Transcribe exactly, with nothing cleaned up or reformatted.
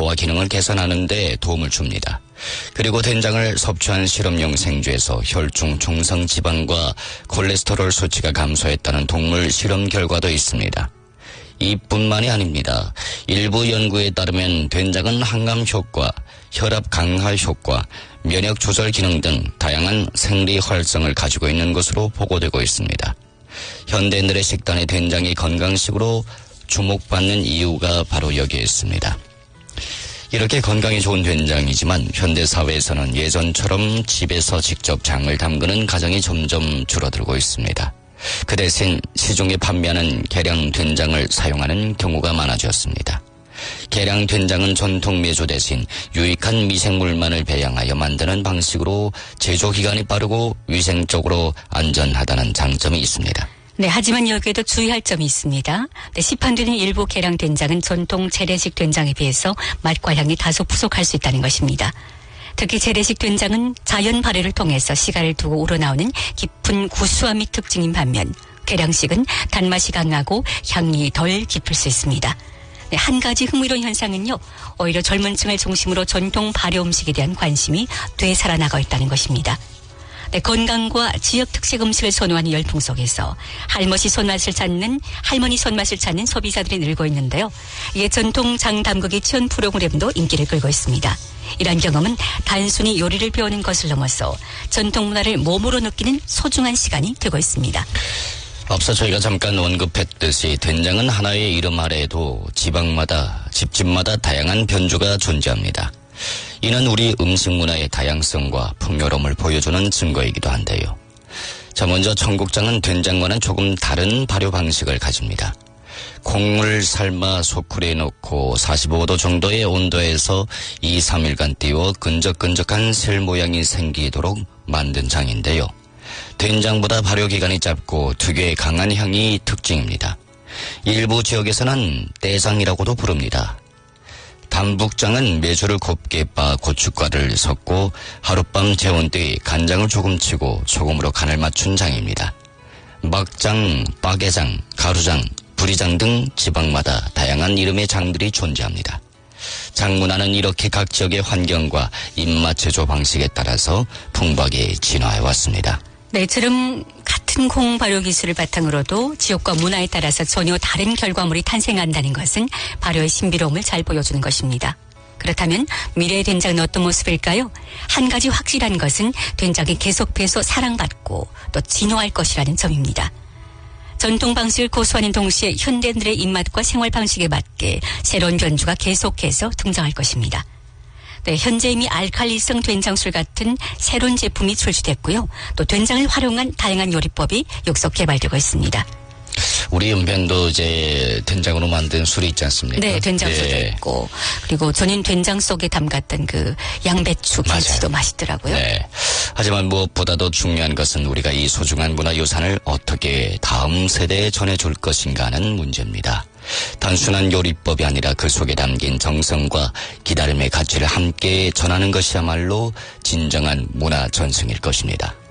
소화 기능을 개선하는 데 도움을 줍니다. 그리고 된장을 섭취한 실험용 생쥐에서 혈중 중성 지방과 콜레스테롤 수치가 감소했다는 동물 실험 결과도 있습니다. 이뿐만이 아닙니다. 일부 연구에 따르면 된장은 항암 효과, 혈압 강화 효과, 면역 조절 기능 등 다양한 생리 활성을 가지고 있는 것으로 보고되고 있습니다. 현대인들의 식단에 된장이 건강식으로 주목받는 이유가 바로 여기에 있습니다. 이렇게 건강에 좋은 된장이지만 현대사회에서는 예전처럼 집에서 직접 장을 담그는 가정이 점점 줄어들고 있습니다. 그 대신 시중에 판매하는 계량 된장을 사용하는 경우가 많아졌습니다. 계량 된장은 전통 메조 대신 유익한 미생물만을 배양하여 만드는 방식으로 제조 기간이 빠르고 위생적으로 안전하다는 장점이 있습니다. 네, 하지만 여기에도 주의할 점이 있습니다. 네, 시판되는 일부 계량 된장은 전통 재래식 된장에 비해서 맛과 향이 다소 부족할 수 있다는 것입니다. 특히 재래식 된장은 자연 발효를 통해서 시간을 두고 우러나오는 깊은 구수함이 특징인 반면 계량식은 단맛이 강하고 향이 덜 깊을 수 있습니다. 네, 한 가지 흥미로운 현상은요, 오히려 젊은 층을 중심으로 전통 발효 음식에 대한 관심이 되살아나고 있다는 것입니다. 네, 건강과 지역 특색 음식을 선호하는 열풍 속에서 할머니 손맛을 찾는 할머니 손맛을 찾는 소비자들이 늘고 있는데요. 이에 전통 장 담그기 체험 프로그램도 인기를 끌고 있습니다. 이런 경험은 단순히 요리를 배우는 것을 넘어서 전통 문화를 몸으로 느끼는 소중한 시간이 되고 있습니다. 앞서 저희가 잠깐 언급했듯이 된장은 하나의 이름 아래에도 지방마다 집집마다 다양한 변주가 존재합니다. 이는 우리 음식 문화의 다양성과 풍요로움을 보여주는 증거이기도 한데요. 자, 먼저 청국장은 된장과는 조금 다른 발효 방식을 가집니다. 콩을 삶아 소쿠리에 넣고 사십오 도 정도의 온도에서 이, 삼 일간 띄워 끈적끈적한 셀 모양이 생기도록 만든 장인데요. 된장보다 발효 기간이 짧고 특유의 강한 향이 특징입니다. 일부 지역에서는 떼장이라고도 부릅니다. 담북장은 메주를 곱게 빻아 고춧가루를 섞고 하룻밤 재운 뒤 간장을 조금 치고 소금으로 간을 맞춘 장입니다. 막장, 빠게장, 가루장, 부리장 등 지방마다 다양한 이름의 장들이 존재합니다. 장 문화는 이렇게 각 지역의 환경과 입맛 제조 방식에 따라서 풍부하게 진화해 왔습니다. 네, 이처럼 같은 콩 발효 기술을 바탕으로도 지역과 문화에 따라서 전혀 다른 결과물이 탄생한다는 것은 발효의 신비로움을 잘 보여주는 것입니다. 그렇다면 미래의 된장은 어떤 모습일까요? 한 가지 확실한 것은 된장이 계속해서 사랑받고 또 진화할 것이라는 점입니다. 전통 방식을 고수하는 동시에 현대인들의 입맛과 생활 방식에 맞게 새로운 변주가 계속해서 등장할 것입니다. 네, 현재 이미 알칼리성 된장술 같은 새로운 제품이 출시됐고요. 또 된장을 활용한 다양한 요리법이 육속 개발되고 있습니다. 우리 은변도 이제 된장으로 만든 술이 있지 않습니까? 네, 된장술도 네. 있고, 그리고 전인 된장 속에 담갔던 그 양배추 김치도 맛있더라고요. 네. 하지만 무엇보다도 중요한 것은 우리가 이 소중한 문화유산을 어떻게 다음 세대에 전해줄 것인가 하는 문제입니다. 단순한 요리법이 아니라 그 속에 담긴 정성과 기다림의 가치를 함께 전하는 것이야말로 진정한 문화 전승일 것입니다.